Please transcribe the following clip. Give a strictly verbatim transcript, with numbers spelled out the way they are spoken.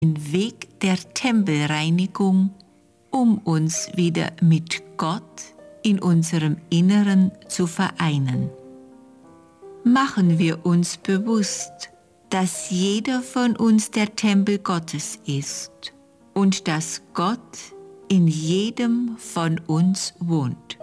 den Weg der Tempelreinigung, um uns wieder mit Gott in unserem Inneren zu vereinen. Machen wir uns bewusst, dass jeder von uns der Tempel Gottes ist und dass Gott in jedem von uns wohnt.